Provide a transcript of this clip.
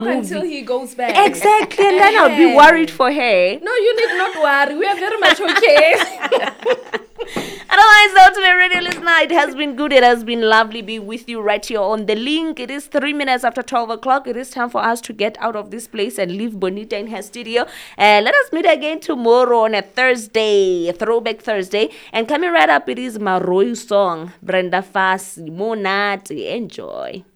Until he goes back. Exactly, and then I'll be worried for her. No, you need not worry. We are very much okay. Otherwise, though, to the radio listener, it has been good. It has been lovely being with you right here on the link. It is 3 minutes after 12 o'clock. It is time for us to get out of this place and leave Bonita in her studio. And let us meet again tomorrow on a Thursday, a Throwback Thursday. And coming right up, it is Maroy song, Brenda Fassie, Monate. Enjoy.